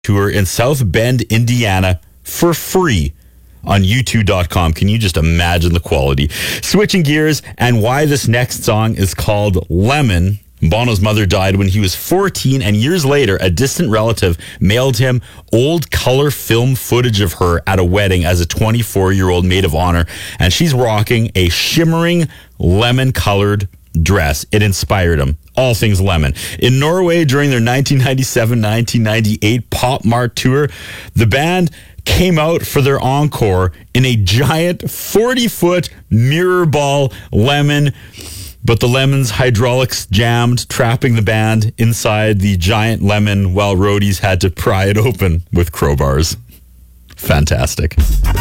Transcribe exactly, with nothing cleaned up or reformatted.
tour in South Bend, Indiana for free on U two dot com. Can you just imagine the quality? Switching gears and why this next song is called Lemon. Bono's mother died when he was fourteen, and years later, a distant relative mailed him old color film footage of her at a wedding as a twenty-four-year-old maid of honor, and she's rocking a shimmering lemon-colored dress. It inspired him. All things lemon. In Norway, during their nineteen ninety-seven nineteen ninety-eight Pop Mart tour, the band came out for their encore in a giant forty-foot mirror ball lemon. But the lemon's hydraulics jammed, trapping the band inside the giant lemon while roadies had to pry it open with crowbars. Fantastic.